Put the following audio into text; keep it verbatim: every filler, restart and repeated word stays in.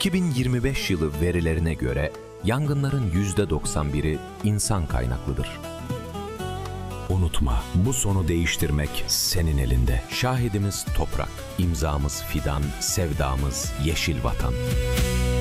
iki bin yirmi beş yılı verilerine göre yangınların yüzde doksan biri insan kaynaklıdır. Unutma, bu sonu değiştirmek senin elinde. Şahidimiz toprak, imzamız fidan, sevdamız yeşil vatan.